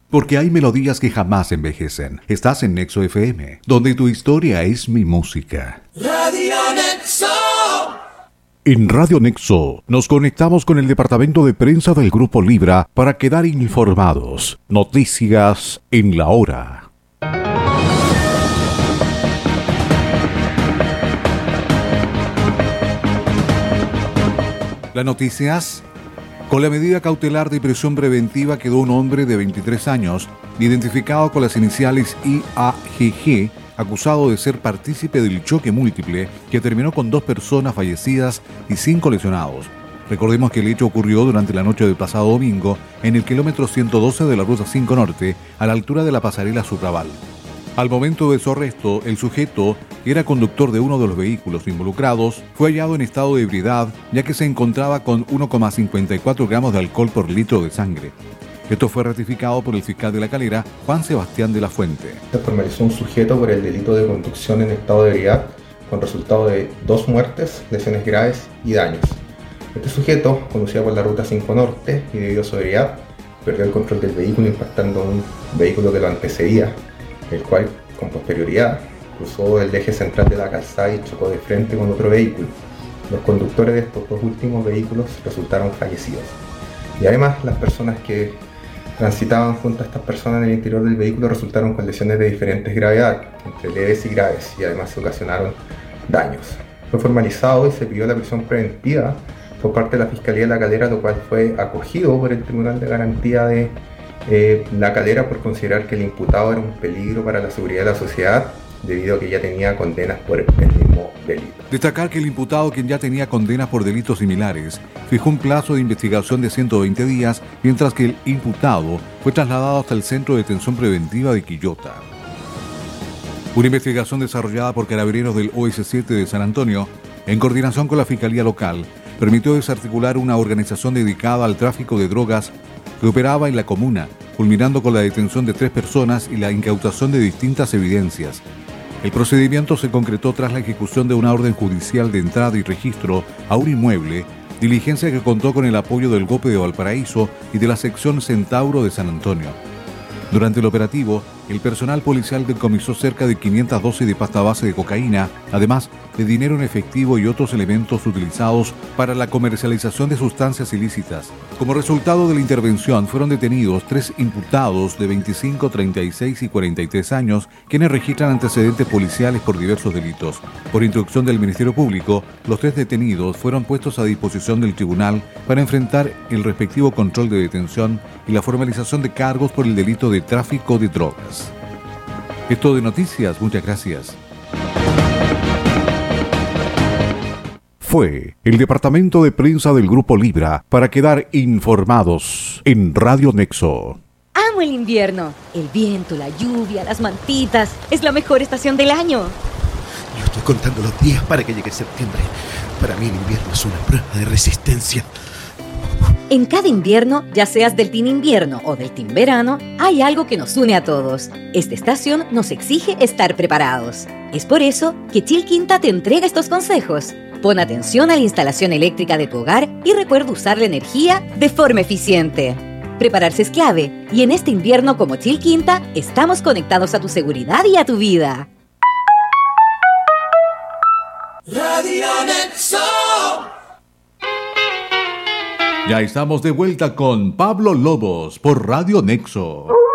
Porque hay melodías que jamás envejecen. Estás en Nexo FM, donde tu historia es mi música. Radio Nexo. En Radio Nexo nos conectamos con el departamento de prensa del Grupo Libra para quedar informados. Noticias en la hora. Las noticias. Con la medida cautelar de prisión preventiva quedó un hombre de 23 años, identificado con las iniciales IAGG, acusado de ser partícipe del choque múltiple que terminó con 2 personas fallecidas y 5 lesionados. Recordemos que el hecho ocurrió durante la noche del pasado domingo en el kilómetro 112 de la Ruta 5 Norte, a la altura de la pasarela Supraval. Al momento de su arresto, el sujeto, que era conductor de uno de los vehículos involucrados, fue hallado en estado de ebriedad, ya que se encontraba con 1,54 gramos de alcohol por litro de sangre. Esto fue ratificado por el fiscal de La Calera, Juan Sebastián de la Fuente. Se formalizó un sujeto por el delito de conducción en estado de ebriedad, con resultado de 2 muertes, lesiones graves y daños. Este sujeto conducía por la Ruta 5 Norte y debido a su ebriedad, perdió el control del vehículo impactando un vehículo que lo antecedía, el cual, con posterioridad, cruzó el eje central de la calzada y chocó de frente con otro vehículo. Los conductores de estos 2 últimos vehículos resultaron fallecidos. Y además, las personas que transitaban junto a estas personas en el interior del vehículo resultaron con lesiones de diferentes gravedad, entre leves y graves, y además se ocasionaron daños. Fue formalizado y se pidió la prisión preventiva por parte de la Fiscalía de La Calera, lo cual fue acogido por el Tribunal de Garantía de La Calera por considerar que el imputado era un peligro para la seguridad de la sociedad debido a que ya tenía condenas por el mismo delito. Destacar que el imputado, quien ya tenía condenas por delitos similares, fijó un plazo de investigación de 120 días, mientras que el imputado fue trasladado hasta el Centro de Detención Preventiva de Quillota. Una investigación desarrollada por carabineros del OS7 de San Antonio, en coordinación con la Fiscalía Local, permitió desarticular una organización dedicada al tráfico de drogas que operaba en la comuna, culminando con la detención de 3 personas y la incautación de distintas evidencias. El procedimiento se concretó tras la ejecución de una orden judicial de entrada y registro a un inmueble, diligencia que contó con el apoyo del GOPE de Valparaíso y de la sección Centauro de San Antonio. Durante el operativo, el personal policial decomisó cerca de 500 dosis de pasta base de cocaína, además de dinero en efectivo y otros elementos utilizados para la comercialización de sustancias ilícitas. Como resultado de la intervención, fueron detenidos 3 imputados de 25, 36 y 43 años, quienes registran antecedentes policiales por diversos delitos. Por instrucción del Ministerio Público, los 3 detenidos fueron puestos a disposición del tribunal para enfrentar el respectivo control de detención y la formalización de cargos por el delito de tráfico de drogas. Esto de noticias, muchas gracias. Fue el departamento de prensa del Grupo Libra para quedar informados en Radio Nexo. Amo el invierno. El viento, la lluvia, las mantitas. Es la mejor estación del año. Yo estoy contando los días para que llegue septiembre. Para mí el invierno es una prueba de resistencia. En cada invierno, ya seas del team invierno o del team verano, hay algo que nos une a todos. Esta estación nos exige estar preparados. Es por eso que Chilquinta te entrega estos consejos. Pon atención a la instalación eléctrica de tu hogar y recuerda usar la energía de forma eficiente. Prepararse es clave y en este invierno como Chilquinta estamos conectados a tu seguridad y a tu vida. Radio Nexo. Ya estamos de vuelta con Pablo Lobos por Radio Nexo.